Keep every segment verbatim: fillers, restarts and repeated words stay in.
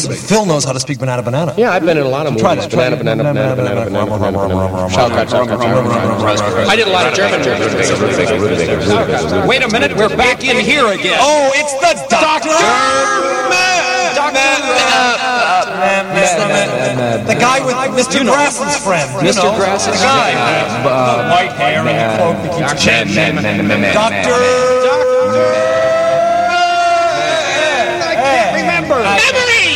Phil knows how to speak banana banana. Yeah, I've been in a lot of movies. Try that. Banana, banana, banana, banana, banana, banana, banana. Shallkat, shallkat, shallkat. I did a lot of German. Wait a minute, we're back in here again. Oh, it's the Doctor! The guy with Mister Grass's friend. Mister Grass's the guy. The white hair and the cloak that keeps changing. Doctor! I can't remember. Memory!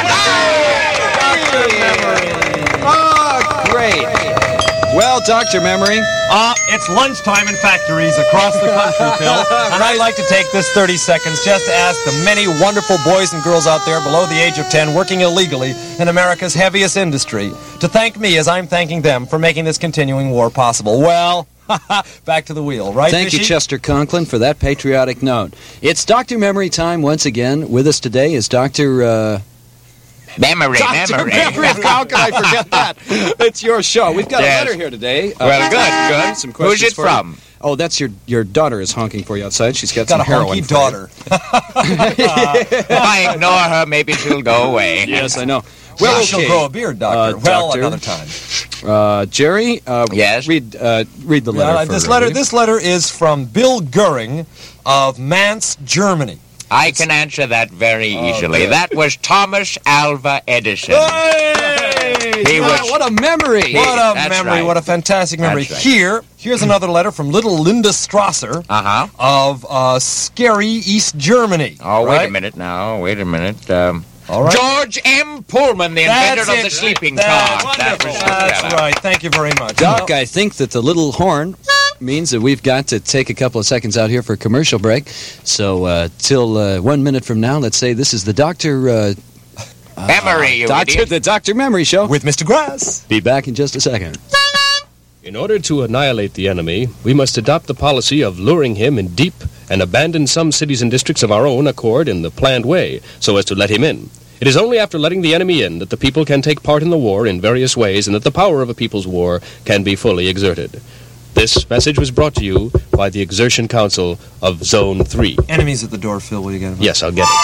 Doctor Memory! Oh, great. Well, Doctor Memory. Uh, it's lunchtime in factories across the country, Phil, and I'd like to take this thirty seconds just to ask the many wonderful boys and girls out there below the age of ten working illegally in America's heaviest industry to thank me as I'm thanking them for making this continuing war possible. Well, back to the wheel, right, Thank Fishy? you, Chester Conklin, for that patriotic note. It's Doctor Memory time once again. With us today is Doctor Uh, Memory, Doctor memory. Memory. How can I forget that? It's your show. We've got Yes. a letter here today. Uh, Well, good, good. Some Who's questions it for you. from? Oh, that's your your daughter is honking for you outside. She's got, Got some a heroin hunky for you. daughter. If I ignore her, maybe she'll go away. Yes, I know. Well, Well, she'll okay. grow a beard, Doctor. Uh, well, doctor. another time. Uh, Jerry, uh, Yes? read uh, read the letter. Uh, for this her, letter, will you? this letter is from Bill Goering of Mainz, Germany. I can answer that very easily. good. That was Thomas Alva Edison. Hey! He Wow, was- what a memory! What a That's memory! right. What a fantastic memory! That's right. Here, here's another letter from little Linda Strasser Uh-huh. of uh, Scary, East Germany. Oh, wait right? a minute now. Wait a minute. Um, All right. George M. Pullman, the That's inventor of it. the sleeping That's car. That was That's clever. right. Thank you very much. Doc, I think that the little horn means that we've got to take a couple of seconds out here for a commercial break. So uh, till uh, one minute from now, let's say this is the Doctor uh, Memory, you Doctor idiot. the Doctor Memory Show. With Mister Grass. Be back in just a second. In order to annihilate the enemy, we must adopt the policy of luring him in deep and abandon some cities and districts of our own accord in the planned way, so as to let him in. It is only after letting the enemy in that the people can take part in the war in various ways and that the power of a people's war can be fully exerted. This message was brought to you by the Exertion Council of Zone three. Enemies at the door, Phil. Will you get him? Yes, I'll get it.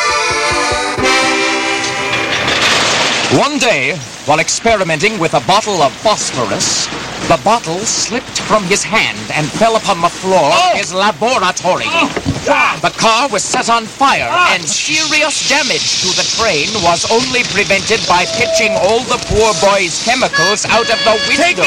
One day, while experimenting with a bottle of phosphorus, the bottle slipped from his hand and fell upon the floor of his laboratory. The car was set on fire, and serious damage to the train was only prevented by pitching all the poor boy's chemicals out of the window.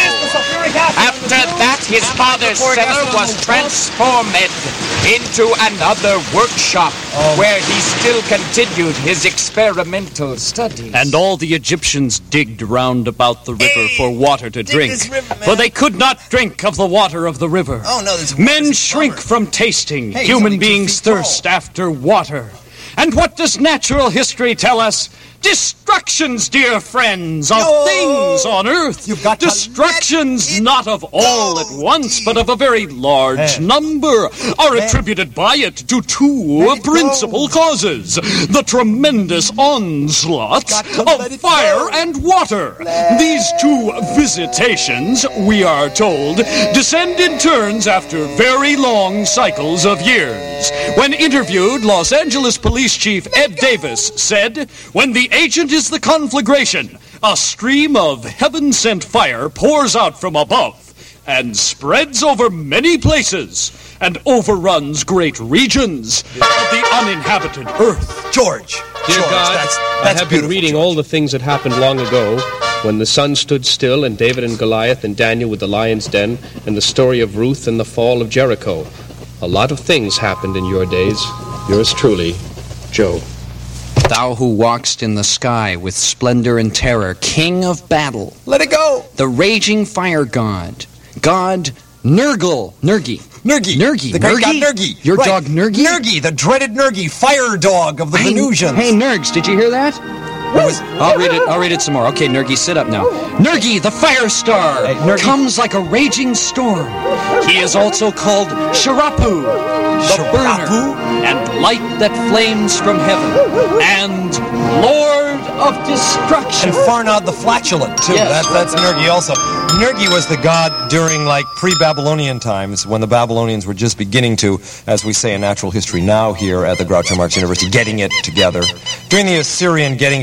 After that, his father's cellar was transformed into another workshop where he still continued his experimental studies. And all the Egyptians digged round about the river for water to drink, this river, man. for they could not drink of the water of the river. Oh, no, this Men this shrink bummer. from tasting Hey, he's human only two beings' feet tall. thirst after water. And what does natural history tell us? Destructions, dear friends, of No. things on earth. You've got to Destructions let it not of all at go. once, but of a very large Man. number, are attributed by it to two Let it principal go. causes. The tremendous onslaught Got to let of it fire go. and water. These two visitations, we are told, descend in turns after very long cycles of years. When interviewed, Los Angeles Police Chief Ed Davis said, when the agent is the conflagration, a stream of heaven-sent fire pours out from above and spreads over many places and overruns great regions of the uninhabited earth. George. Dear George, God, that's, I that's have been beautiful, reading George. all the things that happened long ago, when the sun stood still, and David and Goliath, and Daniel with the lion's den, and the story of Ruth and the fall of Jericho. A lot of things happened in your days. Yours truly, Joe. Thou who walkest in the sky with splendor and terror, king of battle, Let it go. the raging fire god, God Nurgle, Nergi. Nergi. Nergi. The great god Nergi? Nergi. Your Right. dog Nergi? Nergi, the dreaded Nergi, fire dog of the Hey, Venusians. hey, Nergs, did you hear that? was- I'll read it. I'll read it some more. Okay, Nergi, sit up now. Nergi, the fire star, Hey, Nergi. comes like a raging storm. He is also called Sharapu, the burner, Sharapu? and light that flames from heaven, and Lord of destruction. And Farnod the flatulent, too. Yes. That, that's Nergi also. Nergi was the god during, like, pre-Babylonian times, when the Babylonians were just beginning to, as we say in natural history now here at the Groucho Marx University, getting it together. During the Assyrian getting